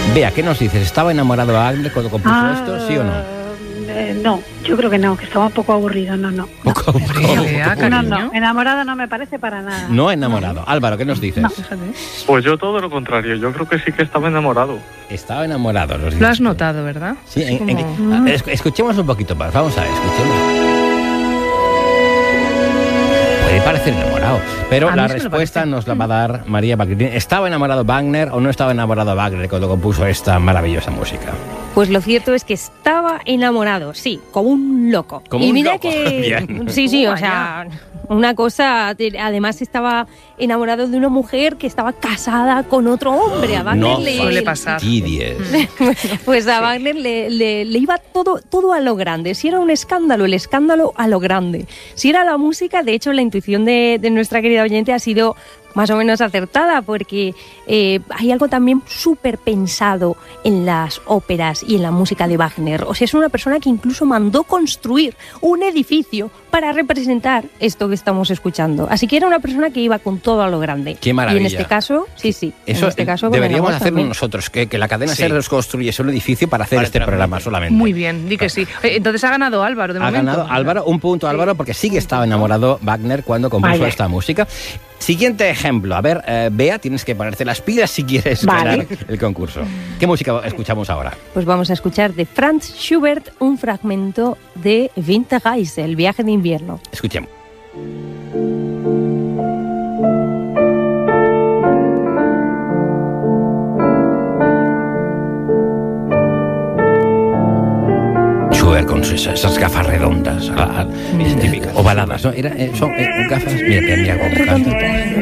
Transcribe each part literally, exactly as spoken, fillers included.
Bea, ¿qué nos dices? ¿Estaba enamorado Wagner cuando compuso Ah, esto, sí o no? Eh, no, yo creo que no, que estaba un poco aburrido, no, no. Poco, no. poco, Bea, poco. No, no, enamorado no me parece para nada. No enamorado. Álvaro, ¿qué nos dices? No. Pues yo todo lo contrario, yo creo que sí que estaba enamorado. Estaba enamorado. Nos Lo dices. has notado, ¿verdad? Sí, en- Como- en- a ver, es- escuchemos un poquito más. Vamos a ver, escuchemos. Puede parecer enamorado, pero A mí la sí me lo respuesta parece. nos la va a dar María Balgrín. ¿Estaba enamorado Wagner o no estaba enamorado Wagner cuando compuso esta maravillosa música? Pues lo cierto es que estaba enamorado, sí, como un loco. Como y un mira loco, que bien. sí, sí, Uh, o sea, una cosa, te- además estaba enamorado de una mujer que estaba casada con otro hombre. A Wagner No le, Suele pasar. fastidies. pues a Wagner le, le- le iba todo, todo a lo grande. Si era un escándalo, el escándalo a lo grande. Si era la música, de hecho la intuición de, de nuestra querida oyente ha sido más o menos acertada, porque eh, hay algo también súper pensado en las óperas y en la música de Wagner. O sea, es una persona que incluso mandó construir un edificio para representar esto que estamos escuchando. Así que era una persona que iba con todo a lo grande. Qué maravilla. Y en este caso, sí, sí. Eso en este caso, con deberíamos el amor hacerlo también. nosotros, que, que la cadena Sí. SER nos construyese un edificio para hacer Para este entrar programa muy bien. solamente. Muy bien, di que sí. Eh, Entonces ha ganado Álvaro, de Ha momento. ganado Álvaro, un punto Álvaro, porque sí que estaba enamorado Wagner cuando compuso Vaya. esta música. Siguiente ejemplo. A ver, eh, Bea, tienes que ponerte las pilas si quieres Vale. ganar el concurso. ¿Qué música escuchamos ahora? Pues vamos a escuchar de Franz Schubert un fragmento de Winterreise, el viaje de invierno. Escuchemos. Schubert con sus- esas gafas redondas, a- a- típicas, ovaladas, ¿no? Era, eh, son eh, gafas, mira, mira, mira cómo canta.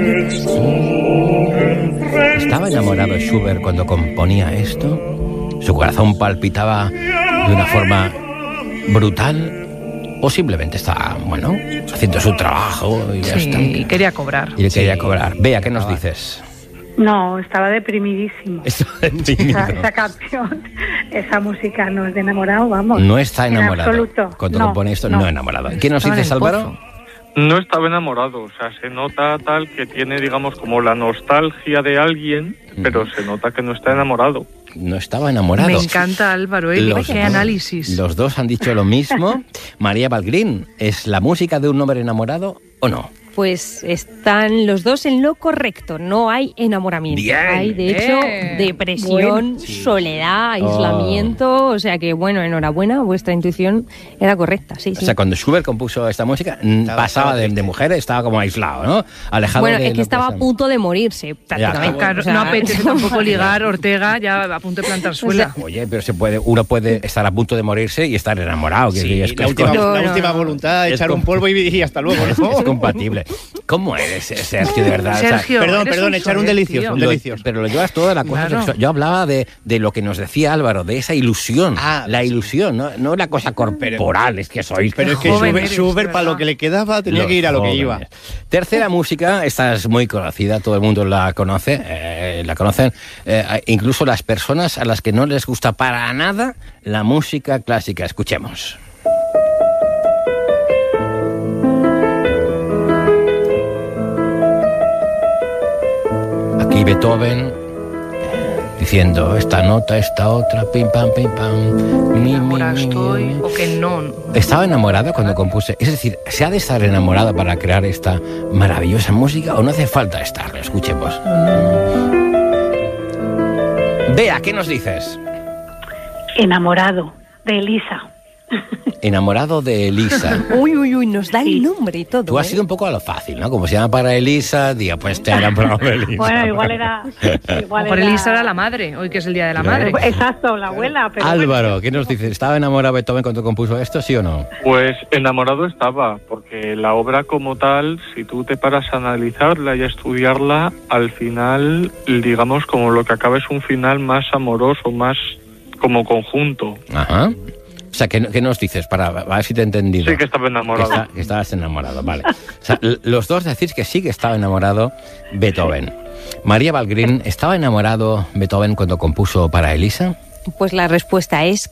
¿Estaba enamorado Schubert cuando componía esto? ¿Su corazón palpitaba de una forma brutal? ¿O simplemente estaba, bueno, haciendo su trabajo y ya Sí, está? y quería cobrar. Y le quería Sí. cobrar. Bea, ¿qué nos dices? No, estaba deprimidísimo. Esto- Esa, esa canción, esa música no es de enamorado, vamos. No está En enamorado. absoluto. Cuando No, compone esto, no, no. enamorado. ¿Qué nos Estaba en dices, el Álvaro? pozo. No estaba enamorado, o sea, se nota tal que tiene, digamos, como la nostalgia de alguien, pero se nota que no está enamorado. No estaba enamorado. Me encanta Álvaro, ¿eh? Los Qué dos- análisis. Los dos han dicho lo mismo. María Balgrín, ¿es la música de un hombre enamorado o no? Pues están los dos en lo correcto, no hay enamoramiento. Bien. Hay, de hecho, Bien. depresión, Bueno. soledad, Oh. aislamiento. O sea que, bueno, enhorabuena, vuestra intuición era correcta, sí, O sí. sea, cuando Schubert compuso esta música, mm, Estaba- pasaba estaba de, triste. de mujer, estaba como aislado, ¿no? Alejado Bueno, de es lo que estaba a sea. punto de morirse, prácticamente. Claro, O sea, no apetece tampoco ligar, Ortega, ya a punto de plantar suela. Oye, pero se puede, uno puede estar a punto de morirse y estar enamorado. Que Sí, es, la es- última, No, la no, última no. voluntad, Es echar un com- polvo y, y hasta luego, ¿no? es compatible. ¿Cómo eres, Sergio, de verdad? O sea, Sergio, perdón, eres perdón, echar un soez, delicioso, tío. un Lo- delicioso. pero lo llevas toda la cosa Claro. sexual. Yo hablaba de, de lo que nos decía Álvaro, de esa ilusión. Ah, la sí. ilusión, no, no la cosa corporal, es que sois. Pero es que Joven Schubert, eres, Schubert de para lo verdad. que le quedaba, tenía Los que ir a lo que jóvenes. iba. Tercera música, esta es muy conocida, todo el mundo la conoce, eh, la conocen, eh, incluso las personas a las que no les gusta para nada la música clásica. Escuchemos. Aquí Beethoven eh, diciendo esta nota, esta otra, pim pam, pim pam. mi, mi, Ahora mi, estoy, mi. o que no. ¿Estaba enamorado cuando compuse? Es decir, ¿se ha de estar enamorado para crear esta maravillosa música o no hace falta estarlo? Escuchemos. Bea, ¿qué nos dices? Enamorado de Elisa. Enamorado de Elisa. Uy, uy, uy, nos da Sí. el nombre y todo. Tú has ¿eh? sido un poco a lo fácil, ¿no? Como se llama para Elisa, diga, pues te ha enamorado de Elisa. Bueno, igual era... Igual Por era... Elisa era la madre, hoy que es el Día de la Claro. Madre. Exacto, la abuela. Pero Álvaro, ¿qué nos dices? ¿Estaba enamorado Beethoven cuando compuso esto, sí o no? Pues enamorado estaba, porque la obra como tal, si tú te paras a analizarla y a estudiarla, al final, digamos, como lo que acaba es un final más amoroso, más como conjunto. Ajá. O sea, ¿qué, qué nos dices? Para a ver si te he entendido. Sí que estaba enamorado. Que, está- que estabas enamorado, vale. O sea, l- los dos decís que sí que estaba enamorado Beethoven. María Balgrín, ¿estaba enamorado Beethoven cuando compuso para Elisa? Pues la respuesta es que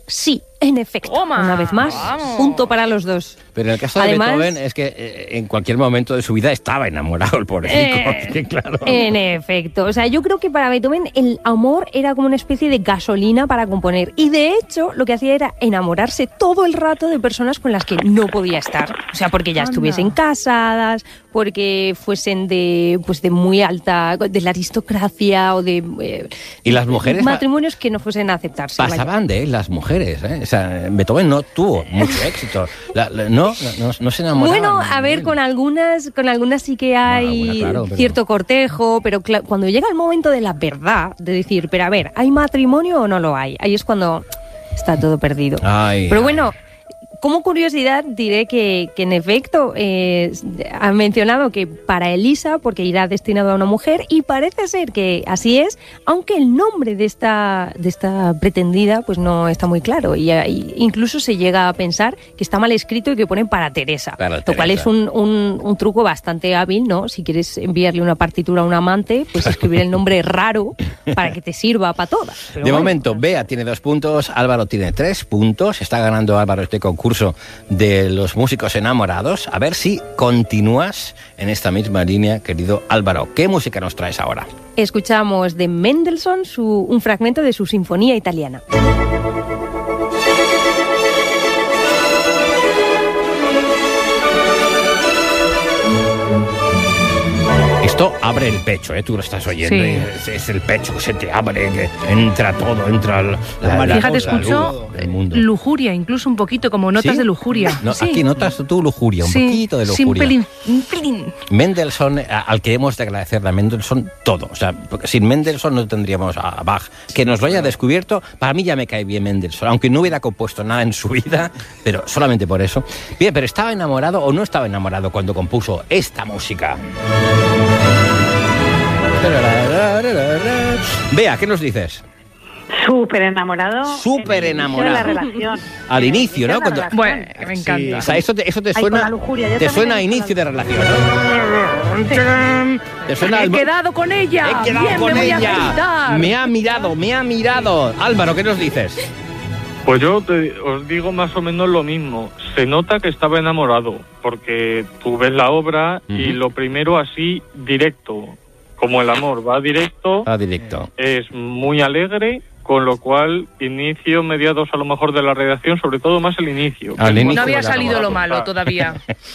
Sí, en efecto. Toma, Una vez más, vamos. punto para los dos. Pero en el caso de Además- Beethoven es que eh, en cualquier momento de su vida estaba enamorado el pobrecito. Eh, Sí, claro. En efecto, o sea, yo creo que para Beethoven el amor era como una especie de gasolina para componer y de hecho lo que hacía era enamorarse todo el rato de personas con las que no podía estar, o sea, porque ya Anda. estuviesen casadas, porque fuesen de pues de muy alta, de la aristocracia o de eh, Y las mujeres matrimonios que no fuesen a aceptarse. vaya. pasaban de él, las mujeres. ¿eh? O sea, Beethoven no tuvo mucho éxito. La- la- no, no, no se enamoraban. Bueno, a de ver, él. con algunas, con algunas sí que hay alguna, claro, pero- cierto cortejo, pero cla- cuando llega el momento de la verdad, de decir, pero a ver, ¿hay matrimonio o no lo hay? Ahí es cuando está todo perdido. Ay, pero ay. bueno, como curiosidad diré que, que en efecto eh, han mencionado que para Elisa, porque irá destinado a una mujer, y parece ser que así es, aunque el nombre de esta, de esta pretendida pues no está muy claro, y, y incluso se llega a pensar que está mal escrito y que ponen para Teresa, Para lo cual Teresa. es un, un, un truco bastante hábil, ¿no? Si quieres enviarle una partitura a un amante, pues escribir el nombre raro para que te sirva para todas. Pero De bueno, momento, Bea tiene dos puntos, Álvaro tiene tres puntos. Está ganando Álvaro este concurso de los músicos enamorados. A ver si continúas en esta misma línea, querido Álvaro. ¿Qué música nos traes ahora? escuchamos de Mendelssohn su, un fragmento de su Sinfonía Italiana. Esto abre el pecho, ¿eh? Tú lo estás oyendo. Sí. y Es, es el pecho que se te abre, que entra todo, entra la, la, la- Fíjate, la escucho luz del mundo. lujuria, incluso un poquito, como notas ¿Sí? de lujuria. No, Sí. Aquí notas tú lujuria, un Sí, poquito de sí, un lujuria. pelín, un pelín. Mendelssohn, a- al que hemos de agradecerle a Mendelssohn todo. O sea, porque sin Mendelssohn no tendríamos a Bach. Que nos lo haya descubierto, para mí ya me cae bien Mendelssohn, aunque no hubiera compuesto nada en su vida, pero solamente por eso. Bien, pero ¿estaba enamorado o no estaba enamorado cuando compuso esta música? Vea, ¿qué nos dices? Súper enamorado. Súper en el inicio de la enamorado. relación. Al En el inicio, ¿no? de la Cuando- relación. Bueno, me encanta. O sea, eso te, eso te Ay, con suena, la lujuria, yo te también suena a he visto inicio la de relación, ¿no? Te suena He al- quedado con ella. He quedado Bien, con me voy a ella. felicitar. Me ha mirado, me ha mirado. Álvaro, ¿qué nos dices? Pues yo te- os digo más o menos lo mismo. Se nota que estaba enamorado, porque tú ves la obra y Ujú. lo primero así, directo. Como el amor va directo, A directo. es muy alegre, con lo cual inicio, mediados a lo mejor de la redacción, sobre todo más el inicio. Al Que inicio No había de la salido lo enamorado malo está. todavía.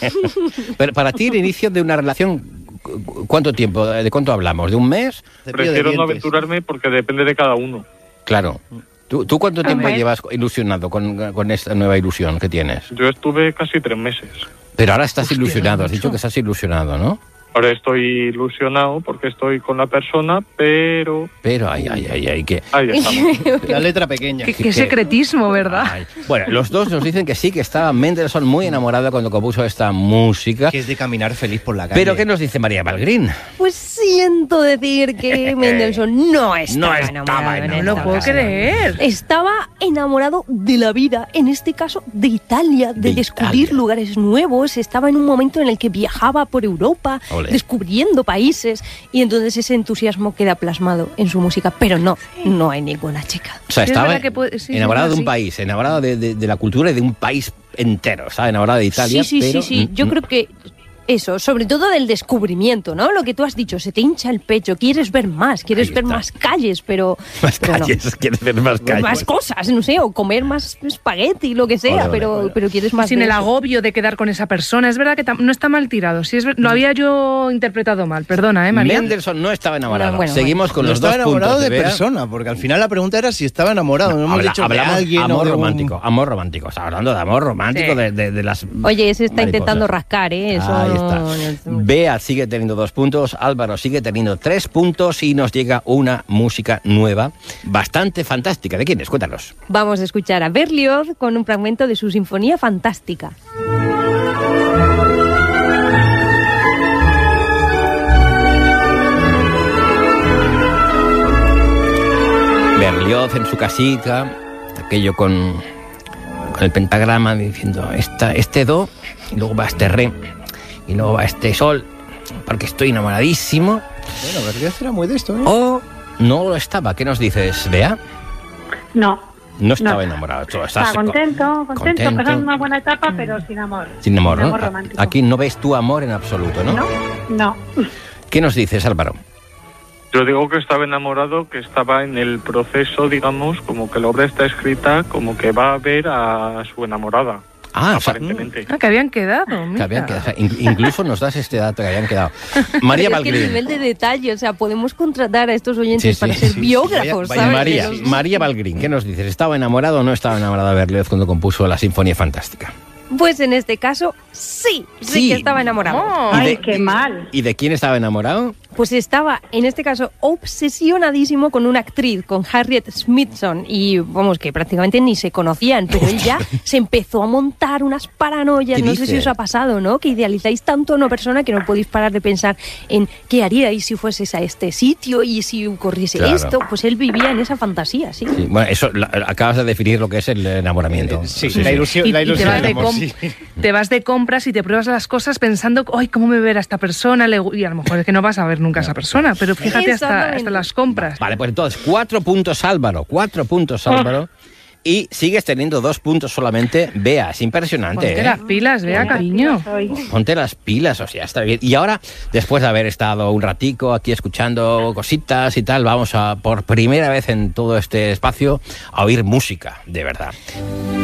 Pero para ti, el inicio de una relación, ¿cu- ¿cuánto tiempo? ¿De cuánto hablamos? ¿De un mes? Cepillo de Prefiero no dientes. aventurarme porque depende de cada uno. Claro. ¿Tú, tú cuánto tiempo ver. llevas ilusionado con, con esta nueva ilusión que tienes? Yo estuve casi tres meses. Pero ahora estás Hostia, ilusionado, has mucho. dicho que estás ilusionado, ¿no? Ahora estoy ilusionado porque estoy con la persona, pero Pero, ay, ay, ay, ay, que... ahí estamos. La letra pequeña. Qué, qué secretismo, ¿verdad? Ay. Bueno, los dos nos dicen que sí, que estaba Mendelssohn muy enamorado cuando compuso esta música. Que es de caminar feliz por la calle. Pero, ¿qué nos dice María Valgrín? Pues siento decir que Mendelssohn no estaba, No estaba enamorado. en enamorado. No esta lo puedo ocasión. creer. Estaba enamorado de la vida, en este caso de Italia, de, De descubrir Italia. lugares nuevos. Estaba en un momento en el que viajaba por Europa, Ole. descubriendo países, y entonces ese entusiasmo queda plasmado en su música. Pero no, no hay ninguna chica. O sea, Sí, es estaba verdad que puede- sí, sí, enamorado sí, de un sí. país, enamorado de, de- de la cultura y de un país entero. Estaba enamorado de Italia, sí, sí, pero... sí, sí. Yo mm, creo que eso, sobre todo del descubrimiento, ¿no? Lo que tú has dicho, se te hincha el pecho, quieres ver más, quieres Ahí ver está. más calles, pero... Más pero no. calles, quieres ver más calles. Más cosas, no sé, o comer más espagueti, lo que sea, Ole, ole, pero, ole. pero quieres más Sin de el eso. agobio de quedar con esa persona. Es verdad que tam- no está mal tirado. Sí, es ver- lo había yo interpretado mal. Perdona, ¿eh, María? Mendelssohn no estaba enamorado. Bueno, bueno, Seguimos con no los dos estaba enamorado puntos de, de Bea. persona, porque al final la pregunta era si estaba enamorado. No, hemos Habla- dicho de hablamos alguien o amor de un- romántico, amor romántico. Está hablando de amor romántico Sí. de, de- de las Oye, ese está mariposas. intentando rascar, ¿eh? Eso Ahí no- está. no- Bea sigue teniendo dos puntos, Álvaro sigue teniendo tres puntos y nos llega una música nueva, bastante fantástica. ¿De quién es? Cuéntanos. Vamos a escuchar a Berlioz con un fragmento de su Sinfonía Fantástica. Berlioz en su casita, aquello con, con el pentagrama diciendo esta, este do, y luego va este re, y luego va este sol, porque estoy enamoradísimo. Bueno, Berlioz era muy de esto, ¿no? O no lo estaba. ¿Qué nos dices, Bea? No, No estaba No. enamorado. Tú Está estás contento, contento, contento. pasando una buena etapa, pero sin amor. Sin amor, ¿no? romántico. Aquí no ves tu amor en absoluto, ¿no? No, no. ¿Qué nos dices, Álvaro? Yo digo que estaba enamorado, que estaba en el proceso, digamos, como que la obra está escrita, como que va a ver a su enamorada, Ah, o sea, aparentemente. Ah, que habían quedado. que mira. habían quedado, o sea, in- incluso nos das este dato que habían quedado. María Pero es que el Balgrín. nivel de detalle, o sea, podemos contratar a estos oyentes Sí, sí, para ser sí, sí. biógrafos, Vaya- vaya ¿sabes? María, De los- María Balgrín, ¿qué nos dices? ¿Estaba enamorado o no estaba enamorado de Berlioz cuando compuso la Sinfonía Fantástica? Pues en este caso, sí, sí, Sí. que estaba enamorado. Oh. ¿Y Ay, de- qué mal. ¿Y de quién estaba enamorado? Pues estaba, en este caso, obsesionadísimo con una actriz, con Harriet Smithson, y vamos, que prácticamente ni se conocían, pero él ya se empezó a montar unas paranoias, ¿Qué no sé dice? si os ha pasado, ¿no? Que idealizáis tanto a una persona que no podéis parar de pensar en qué haríais si fueses a este sitio y si ocurriese Claro. esto, pues él vivía en esa fantasía, sí. Sí, bueno, eso la- acabas de definir lo que es el enamoramiento. Eh, Sí, la ilusión, Y, la y te, ilusión vas del de amor, com- sí. te vas de compras y te pruebas las cosas pensando, ay, ¿cómo me verá esta persona? Le gu- Y a lo mejor es que no vas a ver nunca a esa persona, pero fíjate hasta, Exactamente. hasta las compras. Vale, pues entonces, cuatro puntos Álvaro, cuatro puntos Álvaro. Y sigues teniendo dos puntos solamente. Bea, es impresionante, Ponte ¿eh? las pilas, vea, Qué cariño. soy. Ponte las pilas, o sea, está bien. Y ahora, después de haber estado un ratico aquí escuchando cositas y tal, vamos a, por primera vez en todo este espacio, a oír música, de verdad.